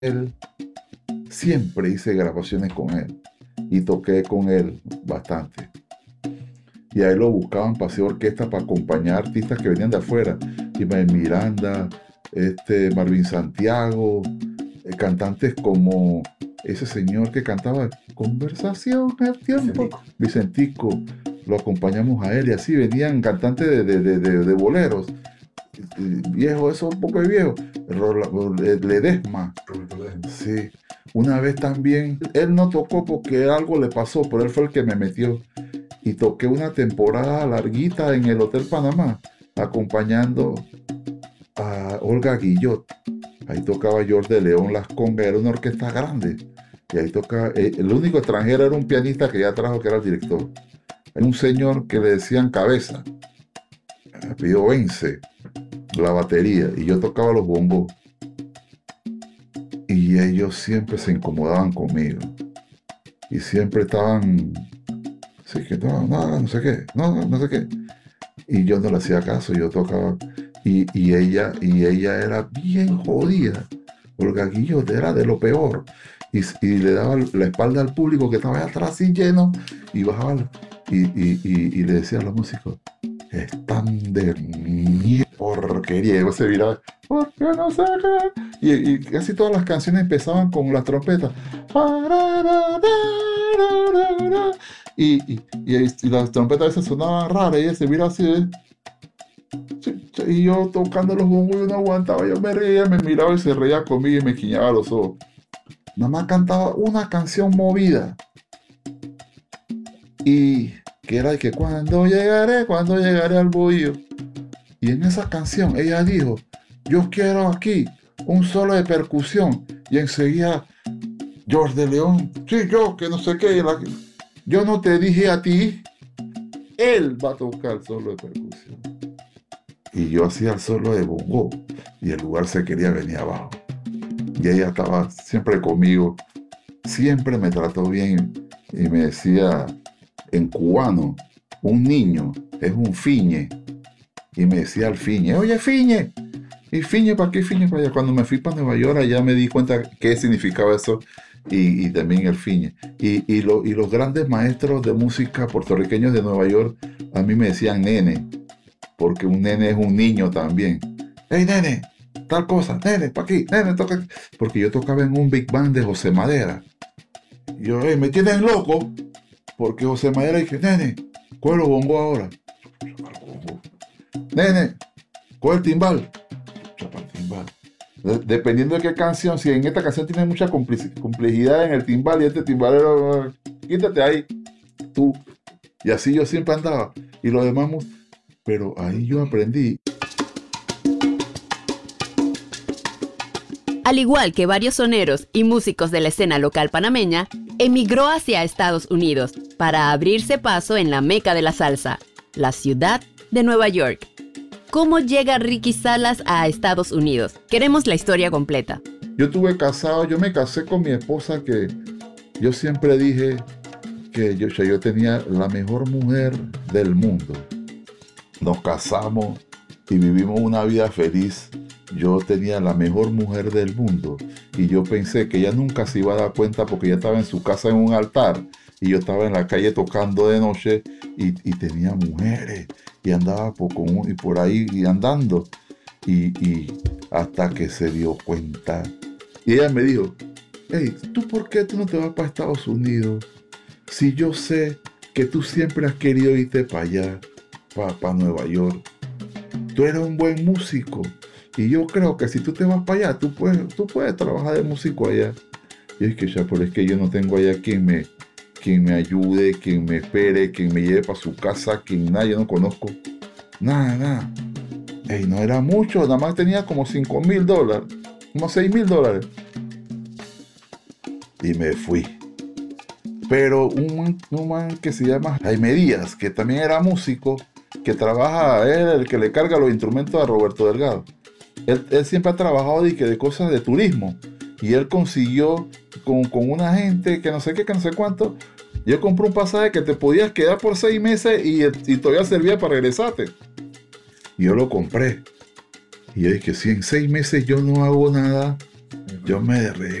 él, siempre hice grabaciones con él y toqué con él bastante. Y ahí lo buscaban para hacer orquesta, para acompañar artistas que venían de afuera. Ismael Miranda, Marvin Santiago, cantantes como ese señor que cantaba Conversación al tiempo, Vicentico. Lo acompañamos a él y así venían cantantes de boleros. Viejo, eso un poco de viejo. Ledesma. Sí. Una vez también, él no tocó porque algo le pasó, pero él fue el que me metió. Y toqué una temporada larguita en el Hotel Panamá, acompañando a Olga Guillot. Ahí tocaba George de León las congas, era una orquesta grande. Y ahí tocaba, el único extranjero era un pianista que ya trajo, que era el director. Hay un señor que le decían Cabeza, pidió Vence, la batería, y yo tocaba los bongos. Y ellos siempre se incomodaban conmigo. Y siempre estaban, sí, que no sé qué, no sé qué. Y yo no le hacía caso, yo tocaba. Y ella era bien jodida. Olga Guillot era de lo peor. Y le daba la espalda al público que estaba allá atrás y lleno. Y bajaba y le decía a los músicos, están de mierda, porquería. Y luego se viraba, porque no sé qué. Y casi todas las canciones empezaban con las trompetas. Y las trompetas a veces sonaban raras y ella se mira así, y yo tocando los bongos y no aguantaba, yo me reía, me miraba y se reía conmigo y me guiñaba los ojos. Nada más cantaba una canción movida y que era de que cuando llegaré al bohío. Y en esa canción ella dijo, yo quiero aquí un solo de percusión. Y enseguida George de León, sí, yo que no sé qué, yo no te dije a ti, él va a tocar el solo de percusión. Y yo hacía el solo de bongo y el lugar se quería venir abajo. Y ella estaba siempre conmigo, siempre me trató bien y me decía en cubano, un niño es un fiñe. Y me decía al fiñe, oye fiñe, ¿y fiñe para qué, fiñe para allá? Cuando me fui para Nueva York allá me di cuenta qué significaba eso y también el fiñe. Y los grandes maestros de música puertorriqueños de Nueva York a mí me decían nene, porque un nene es un niño también. ¡Hey, nene! Tal cosa, nene, para aquí, nene, toca aquí. Porque yo tocaba en un big band de José Madera. Y yo, hey, me tienen loco, porque José Madera dije, nene, coge los bongos ahora. Nene, coge el timbal. Chapa el timbal. Dependiendo de qué canción, si en esta canción tiene mucha complejidad en el timbal y este timbal era, quítate ahí, tú. Y así yo siempre andaba. Y los demás, pero ahí yo aprendí. Al igual que varios soneros y músicos de la escena local panameña, emigró hacia Estados Unidos para abrirse paso en la meca de la salsa, la ciudad de Nueva York. ¿Cómo llega Ricky Salas a Estados Unidos? Queremos la historia completa. Yo me casé con mi esposa, que yo siempre dije que yo tenía la mejor mujer del mundo. Nos casamos y vivimos una vida feliz. Yo tenía la mejor mujer del mundo y yo pensé que ella nunca se iba a dar cuenta porque ella estaba en su casa en un altar y yo estaba en la calle tocando de noche y tenía mujeres y andaba por ahí y andando y hasta que se dio cuenta. Y ella me dijo, hey, ¿tú por qué tú no te vas para Estados Unidos? Si yo sé que tú siempre has querido irte para allá, para Nueva York. Tú eres un buen músico. Y yo creo que si tú te vas para allá, tú puedes trabajar de músico allá. Y es que ya, pero es que yo no tengo allá quien me ayude, quien me espere, quien me lleve para su casa, quien nadie no conozco. Nada. Ey, no era mucho, nada más tenía como $5,000, como $6,000. Y me fui. Pero un man que se llama Jaime Díaz, que también era músico, que trabaja, él el que le carga los instrumentos a Roberto Delgado. Él siempre ha trabajado de cosas de turismo. Y él consiguió con una gente que no sé qué, que no sé cuánto. Yo compré un pasaje que te podías quedar por 6 meses y todavía servía para regresarte. Y yo lo compré. Y yo dije, si en 6 meses yo no hago nada, Yo me reí